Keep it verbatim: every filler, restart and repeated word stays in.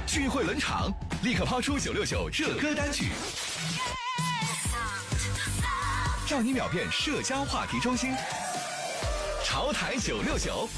聚会冷场，立刻抛出九六九热歌单曲，让你秒变社交话题中心。潮台九六九。